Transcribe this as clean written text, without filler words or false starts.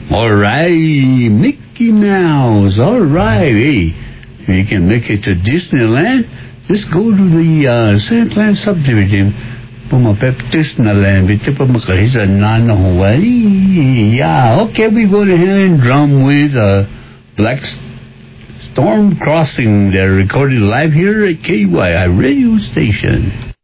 All right, Mickey Mouse. All right, hey, if you can make it to Disneyland, just go to the Sandland subdivision. Pumapep Disneyland. Ito pa makahisa na Hawaii. Yeah, okay, we go ahead and drum with Black Storm Crossing. They're recorded live here at KUYI radio station.